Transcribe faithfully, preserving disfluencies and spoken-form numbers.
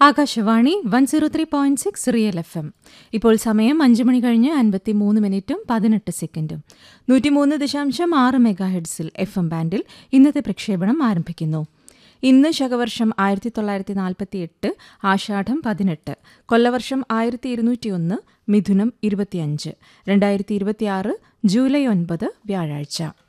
Akashvani one zero three point six real F M. ഇപ്പോൾ സമയം അഞ്ച് മണി കഴിഞ്ഞ് അൻപത്തി മൂന്ന് മിനിറ്റും പതിനെട്ട് സെക്കൻഡും. നൂറ്റിമൂന്ന് ദശാംശം ആറ് മെഗാ ഹെഡ്സിൽ എഫ് എം ബാൻഡിൽ ഇന്നത്തെ പ്രക്ഷേപണം ആരംഭിക്കുന്നു. ഇന്ന് ശകവർഷം ആയിരത്തി തൊള്ളായിരത്തി നാൽപ്പത്തി എട്ട് ആഷാഢം പതിനെട്ട്, കൊല്ലവർഷം ആയിരത്തി ഇരുന്നൂറ്റി ഒന്ന് മിഥുനം ഇരുപത്തിയഞ്ച്, രണ്ടായിരത്തി ഇരുപത്തിയാറ് ജൂലൈ ഒൻപത് വ്യാഴാഴ്ച.